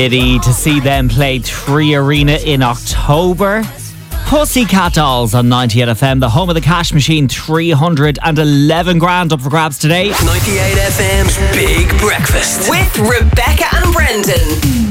To see them play Three Arena in October. Pussycat Dolls on 98 FM, the home of the cash machine. 311 grand up for grabs today. 98 FM's Big Breakfast with Rebecca and Brendan.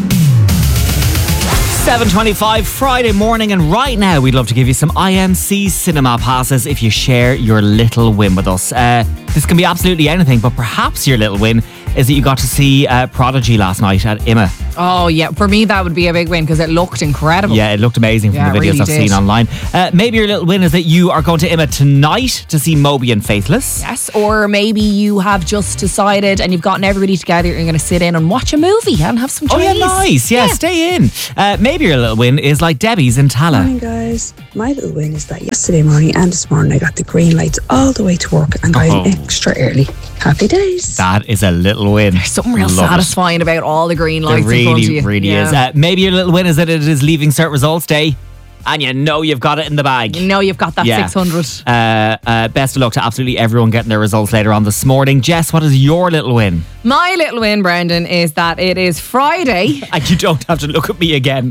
7:25 Friday morning, and right now we'd love to give you some IMC cinema passes if you share your little win with us. This can be absolutely anything, but perhaps your little win is that you got to see Prodigy last night at IMA. Oh yeah, for me that would be a big win because it looked incredible. Yeah, it looked amazing from the videos really I've seen online. Maybe your little win is that you are going to IMA tonight to see Moby and Faithless. Yes, or maybe you have just decided and you've gotten everybody together, you're going to sit in and watch a movie and have some Chinese. Oh yeah, nice. Yeah, stay in. Maybe your little win is like Debbie's in Tala. Morning guys, my little win is that yesterday morning and this morning I got the green lights all the way to work and driving extra early. Happy days. That is a little win. There's something real satisfying about all the green lights in front of you. It really is. Maybe your little win is that it is Leaving Cert Results Day and you know you've got it in the bag. You know you've got that 600. Best of luck to absolutely everyone getting their results later on this morning. Jess, what is your little win? My little win, Brendan, is that it is Friday. And you don't have to look at me again.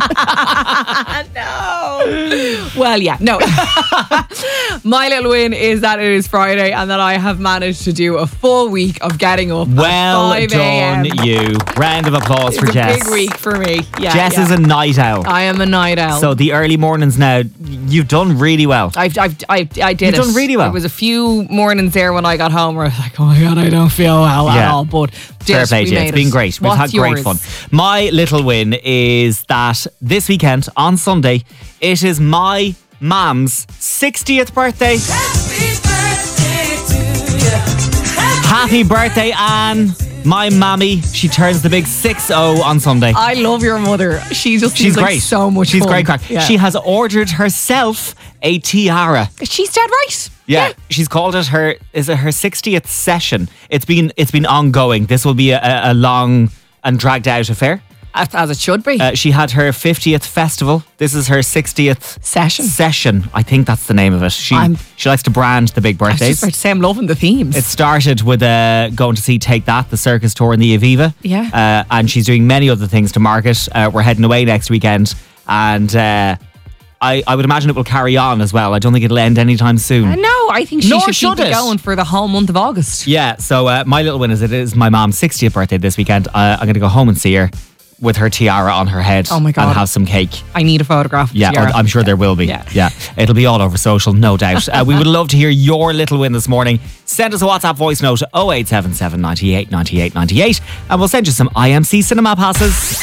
No. Well, yeah, no. My little win is that it is Friday and that I have managed to do a full week of getting up well at 5 a.m. done you. Round of applause for Jess. It's a big week for me. Yeah, Jess is a night owl. I am a night owl. So the early mornings now, you've done really well. I did it. You've done really well. There was a few mornings there when I got home where I was like, oh my God, I don't feel well at all. But fair play to you. It's been great. We've had great fun. My little win is that this weekend on Sunday, it is my mum's 60th birthday. Happy birthday, Anne. My mammy, she turns the big 6-0 on Sunday. I love your mother. She's seems great. Like so much She's fun. Great crack. Yeah. She has ordered herself a tiara. She's dead right. Yeah. She's called it her 60th session. It's been ongoing. This will be a long and dragged out affair. As it should be. She had her 50th festival. This is her 60th session. I think that's the name of it. She likes to brand the big birthdays. I was just about to say I'm loving the themes. It started with going to see Take That, the circus tour in the Aviva. Yeah. And she's doing many other things to market. We're heading away next weekend. And I would imagine it will carry on as well. I don't think it'll end anytime soon. No, I think she should keep it going for the whole month of August. Yeah, so my little win is it is my mom's 60th birthday this weekend. I'm going to go home and see her with her tiara on her head. Oh my God. And have some cake. I need a photograph of the tiara. I'm sure there will be. Yeah. It'll be all over social, no doubt. We would love to hear your little win this morning. Send us a WhatsApp voice note 0877 98 98 98 and we'll send you some IMC cinema passes.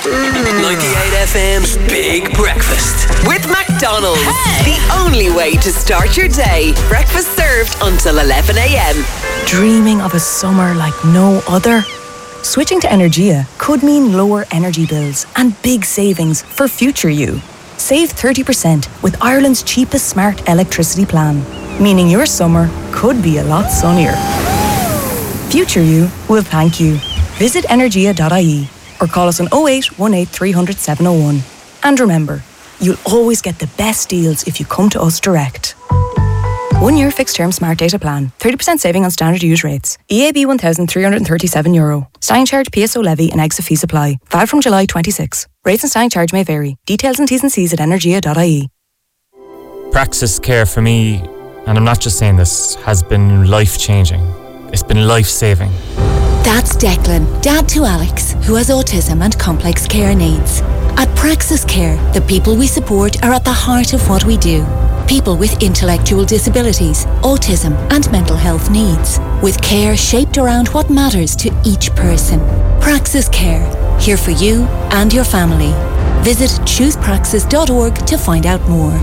98 FM's Big Breakfast with McDonald's. The only way to start your day. Breakfast served until 11 a.m. Dreaming of a summer like no other? Switching to Energia could mean lower energy bills and big savings for future you. Save 30% with Ireland's cheapest smart electricity plan, meaning your summer could be a lot sunnier. Future you will thank you. Visit energia.ie or call us on 0818 300 701. And remember, you'll always get the best deals if you come to us direct. 1 year fixed term smart data plan. 30% saving on standard use rates. EAB €1,337. Standing charge, PSO levy and exit fee supply. Valid from July 26. Rates and standing charge may vary. Details and T's and C's at energia.ie. Praxis Care for me, and I'm not just saying this, has been life-changing. It's been life-saving. That's Declan, dad to Alex, who has autism and complex care needs. At Praxis Care, the people we support are at the heart of what we do. People with intellectual disabilities, autism and mental health needs, with care shaped around what matters to each person. Praxis Care, here for you and your family. Visit choosepraxis.org to find out more.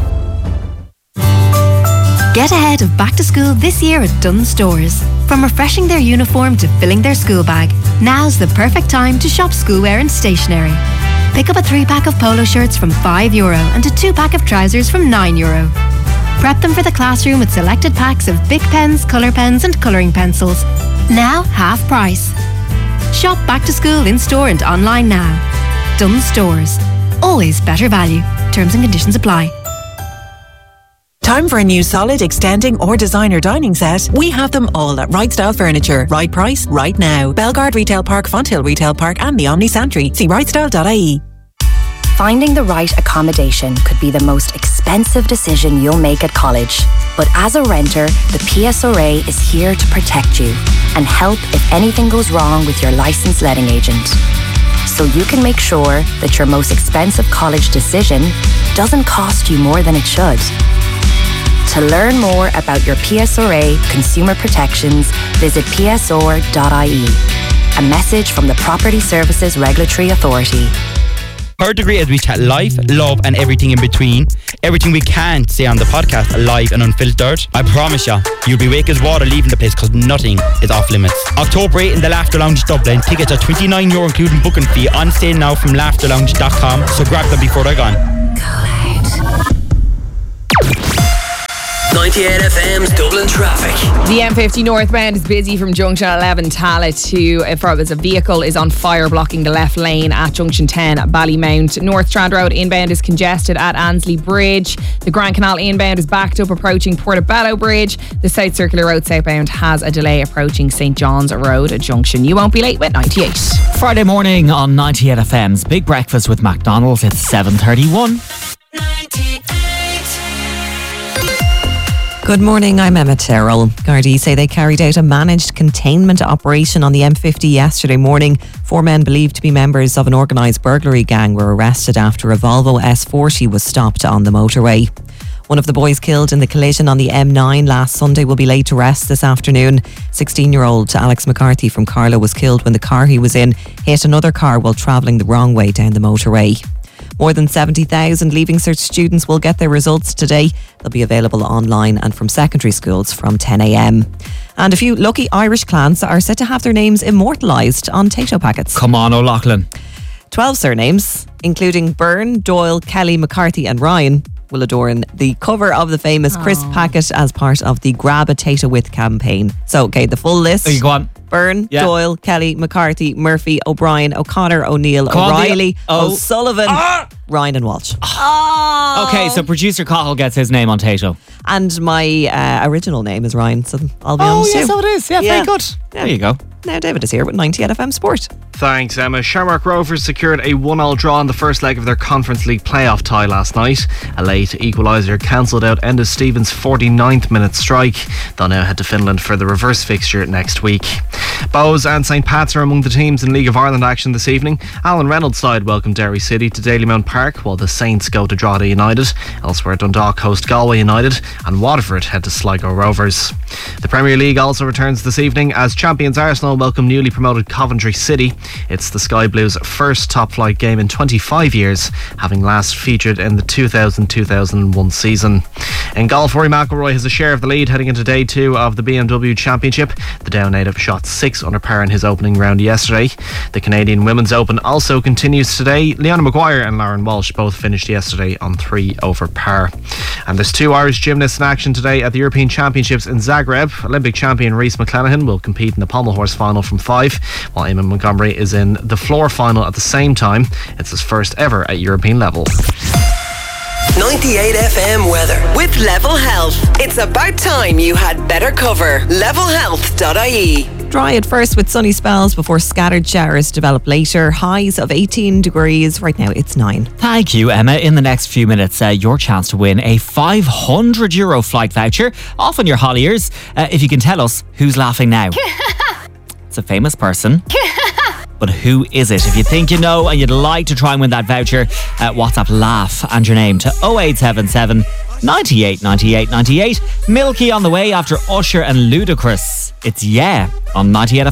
Get ahead of back to school this year at Dunnes Stores. From refreshing their uniform to filling their school bag, now's the perfect time to shop schoolwear and stationery. Pick up a 3-pack of polo shirts from €5 and a 2-pack of trousers from €9. Prep them for the classroom with selected packs of Bic pens, colour pens and colouring pencils. Now half price. Shop back to school in store and online now. Dunnes Stores. Always better value. Terms and conditions apply. Time for a new solid, extending or designer dining set? We have them all at Right Style Furniture. Right price, right now. Belgard Retail Park, Fonthill Retail Park and the Omni Santry. See rightstyle.ie. Finding the right accommodation could be the most expensive decision you'll make at college. But as a renter, the PSRA is here to protect you and help if anything goes wrong with your licensed letting agent. So you can make sure that your most expensive college decision doesn't cost you more than it should. To learn more about your PSRA consumer protections, visit psr.ie. A message from the Property Services Regulatory Authority. Third Degree as we chat life, love and everything in between. Everything we can't say on the podcast, live and unfiltered. I promise you, you'll be wake as water leaving the place because nothing is off limits. October 8 in the Laughter Lounge Dublin. Tickets are €29 including booking fee. On sale now from laughterlounge.com. So grab them before they're gone. 98 FM's Dublin traffic. The M50 northbound is busy from Junction 11 Tallaght to as a vehicle is on fire blocking the left lane at Junction 10 Ballymount. North Strand Road inbound is congested at Annesley Bridge. The Grand Canal inbound is backed up approaching Portobello Bridge. The South Circular Road southbound has a delay approaching St John's Road Junction. You won't be late with 98. Friday morning on 98 FM's Big Breakfast with McDonald's. It's 7:31. Good morning, I'm Emma Terrell. Gardaí say they carried out a managed containment operation on the M50 yesterday morning. 4 men believed to be members of an organised burglary gang were arrested after a Volvo S40 was stopped on the motorway. One of the boys killed in the collision on the M9 last Sunday will be laid to rest this afternoon. 16-year-old Alex McCarthy from Carlow was killed when the car he was in hit another car while travelling the wrong way down the motorway. More than 70,000 Leaving Cert students will get their results today. They'll be available online and from secondary schools from 10 a.m. And a few lucky Irish clans are said to have their names immortalised on Tato packets. Come on, O'Loughlin. 12 surnames, including Byrne, Doyle, Kelly, McCarthy and Ryan, will adorn the cover of the famous crisp packet as part of the Grab a Tato With campaign. So, okay, the full list. There you go on. Byrne, Doyle, Kelly, McCarthy, Murphy, O'Brien, O'Connor, O'Neill, O'Reilly, O'Sullivan, Ryan and Walsh. Okay, so producer Cahill gets his name on Tato. And my original name is Ryan, so I'll be honest too. So it is. Yeah, very good. There you go. Now David is here with 98 FM Sport. Thanks, Emma. Shamrock Rovers secured a 1-1 draw in the first leg of their Conference League playoff tie last night. A late equaliser cancelled out Enda Stevens' 49th minute strike. They'll now head to Finland for the reverse fixture next week. Bows and St Pat's are among the teams in League of Ireland action this evening. Alan Reynolds' side welcome Derry City to Dalymount Park, while the Saints go to Drogheda United. Elsewhere, Dundalk host Galway United and Waterford head to Sligo Rovers. The Premier League also returns this evening as champions Arsenal welcome newly promoted Coventry City. It's the Sky Blues' first top-flight game in 25 years, having last featured in the 2000-2001 season. In golf, Rory McIlroy has a share of the lead heading into day 2 of the BMW Championship. The Dow native shot 6 under par in his opening round yesterday. The Canadian Women's Open also continues today. Leona Maguire and Lauren Walsh both finished yesterday on 3 over par. And there's 2 Irish gymnasts in action today at the European Championships in Zagreb. Olympic champion Rhys McClenaghan will compete in the pommel horse final from 5, while Eamon Montgomery is in the floor final at the same time. It's his first ever at European level. 98 FM weather. With Level Health, it's about time you had better cover. Levelhealth.ie. Dry at first with sunny spells before scattered showers develop later. Highs of 18 degrees. Right now it's 9. Thank you, Emma. In the next few minutes, your chance to win a €500 flight voucher off on your Holliers. If you can tell us who's laughing now. It's a famous person. But who is it? If you think you know and you'd like to try and win that voucher, WhatsApp laugh and your name to 0877 98 98 98. Milky on the way after Usher and Ludacris. It's Yeah on 98